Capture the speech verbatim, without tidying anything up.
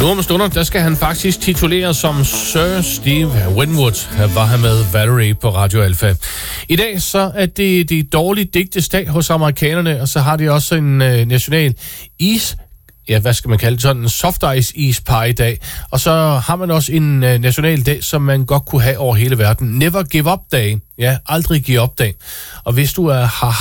Nu om stunder, der skal han faktisk tituleres som Sir Steve Winwood, var han med Valerie på Radio Alpha. I dag så er det de dårlige digtes dag hos amerikanerne, og så har de også en øh, national is, ja, hvad skal man kalde det, sådan en soft ice ispie dag. Og så har man også en øh, national dag, som man godt kunne have over hele verden. Never give up day. Ja, aldrig give op dag. Og hvis du er, har